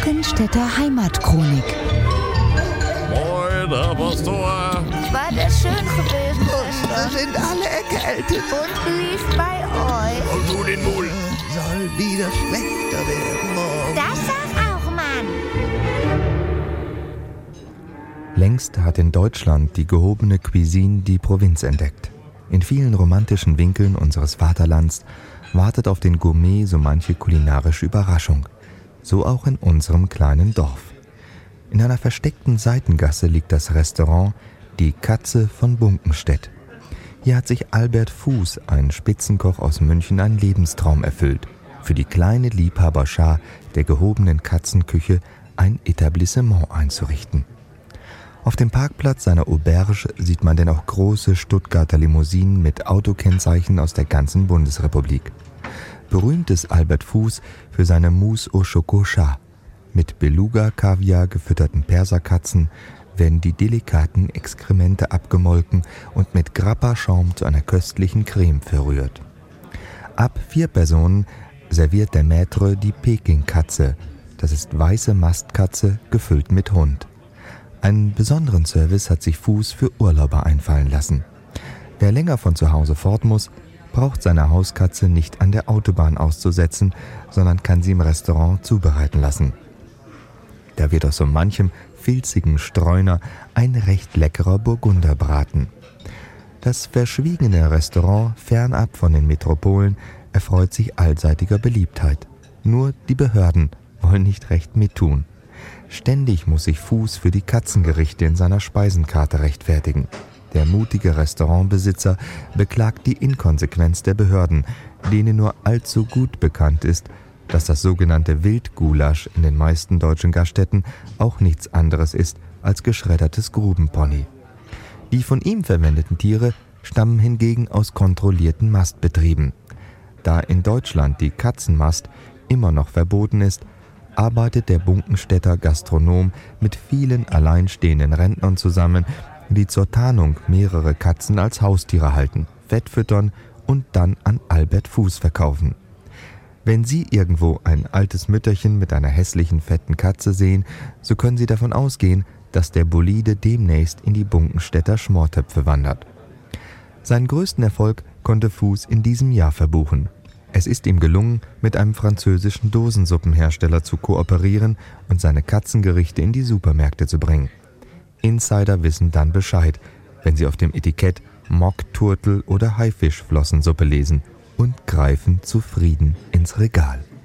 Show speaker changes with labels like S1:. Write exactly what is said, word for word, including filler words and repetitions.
S1: Bunkenstädter Heimatchronik.
S2: Moin, Herr Pastor.
S3: War das schön gewesen,
S4: Wir
S3: Schwester?
S4: sind alle erkältet.
S3: Und wie ist bei euch?
S2: Und du den Mul.
S4: Soll wieder schlechter werden morgen.
S3: Das sag auch, Mann.
S5: Längst hat in Deutschland die gehobene Cuisine die Provinz entdeckt. In vielen romantischen Winkeln unseres Vaterlands wartet auf den Gourmet so manche kulinarische Überraschung. So auch in unserem kleinen Dorf. In einer versteckten Seitengasse liegt das Restaurant Die Katze von Bunkenstedt. Hier hat sich Albert Fuß, ein Spitzenkoch aus München, einen Lebenstraum erfüllt. Für die kleine Liebhaberschar der gehobenen Katzenküche ein Etablissement einzurichten. Auf dem Parkplatz seiner Auberge sieht man denn auch große Stuttgarter Limousinen mit Autokennzeichen aus der ganzen Bundesrepublik. Berühmt ist Albert Fuß für seine Mousse au Chocolat. Mit Beluga-Kaviar gefütterten Perserkatzen werden die delikaten Exkremente abgemolken und mit Grappa-Schaum zu einer köstlichen Creme verrührt. Ab vier Personen serviert der Maître die Peking-Katze. Das ist weiße Mastkatze gefüllt mit Hund. Einen besonderen Service hat sich Fuß für Urlauber einfallen lassen. Wer länger von zu Hause fort muss, braucht seine Hauskatze nicht an der Autobahn auszusetzen, sondern kann sie im Restaurant zubereiten lassen. Da wird aus so manchem filzigen Streuner ein recht leckerer Burgunderbraten. Das verschwiegene Restaurant, fernab von den Metropolen, erfreut sich allseitiger Beliebtheit. Nur die Behörden wollen nicht recht mittun. Ständig muss sich Fuß für die Katzengerichte in seiner Speisenkarte rechtfertigen. Der mutige Restaurantbesitzer beklagt die Inkonsequenz der Behörden, denen nur allzu gut bekannt ist, dass das sogenannte Wildgulasch in den meisten deutschen Gaststätten auch nichts anderes ist als geschreddertes Grubenpony. Die von ihm verwendeten Tiere stammen hingegen aus kontrollierten Mastbetrieben. Da in Deutschland die Katzenmast immer noch verboten ist, arbeitet der Bunkenstädter Gastronom mit vielen alleinstehenden Rentnern zusammen, die zur Tarnung mehrere Katzen als Haustiere halten, Fett füttern und dann an Albert Fuß verkaufen. Wenn Sie irgendwo ein altes Mütterchen mit einer hässlichen, fetten Katze sehen, so können Sie davon ausgehen, dass der Bolide demnächst in die Bunkenstädter Schmortöpfe wandert. Seinen größten Erfolg konnte Fuß in diesem Jahr verbuchen. Es ist ihm gelungen, mit einem französischen Dosensuppenhersteller zu kooperieren und seine Katzengerichte in die Supermärkte zu bringen. Insider wissen dann Bescheid, wenn sie auf dem Etikett Mock-Turtel- oder Haifischflossensuppe lesen und greifen zufrieden ins Regal.